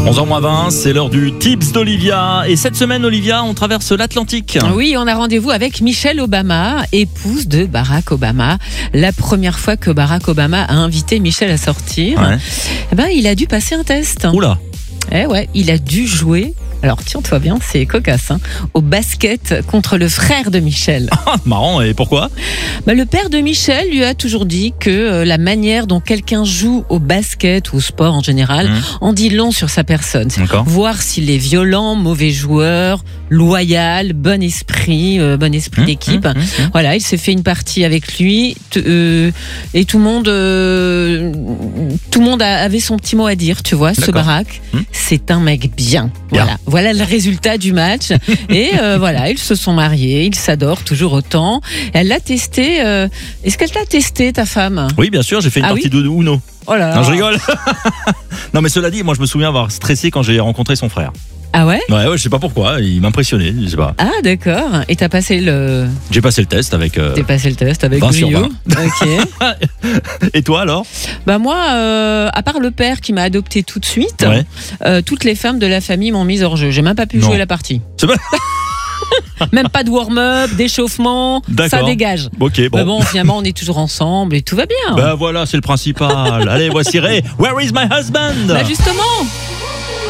11h20, c'est l'heure du Tips d'Olivia. Et cette semaine, Olivia, on traverse l'Atlantique. Oui, on a rendez-vous avec Michelle Obama, épouse de Barack Obama. La première fois que Barack Obama a invité Michelle à sortir, il a dû passer un test. Oula. Il a dû jouer. Alors tiens-toi bien, c'est cocasse, au basket contre le frère de Michelle. Marrant, et pourquoi ? Le père de Michelle lui a toujours dit que la manière dont quelqu'un joue au basket ou au sport en général en dit long sur sa personne. Voir s'il est violent, mauvais joueur, loyal, bon esprit d'équipe. Voilà, il s'est fait une partie avec lui et tout le monde avait son petit mot à dire, tu vois, ce Barack. C'est un mec bien. Voilà le résultat du match. Et ils se sont mariés, ils s'adorent toujours autant. Elle l'a testé. Est-ce qu'elle t'a testé, ta femme ? Oui, bien sûr, j'ai fait une partie de Uno. Oh là là. Non, je rigole. Non, mais cela dit, moi je me souviens avoir stressé quand j'ai rencontré son frère. Ah ouais ? Ouais, je sais pas pourquoi, il m'impressionnait, je sais pas. Ah d'accord, et t'as passé le... J'ai passé le test avec... T'as passé le test avec 20 sur 20. Ok. Et toi alors ? Moi, à part le père qui m'a adopté tout de suite, toutes les femmes de la famille m'ont mise hors jeu. J'ai même pas pu jouer la partie. C'est pas... Même pas de warm-up, d'échauffement, ça dégage. Ok, bon. Mais bon, finalement, on est toujours ensemble et tout va bien. Voilà, c'est le principal. Allez, voici Ray. Where is my husband ? Justement.